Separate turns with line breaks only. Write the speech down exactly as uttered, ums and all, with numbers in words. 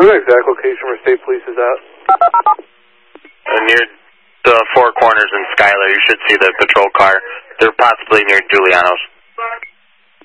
Do an exact location where state police is at.
Uh, near the Four Corners in Schuyler, you should see the patrol car. They're possibly near Giuliano's.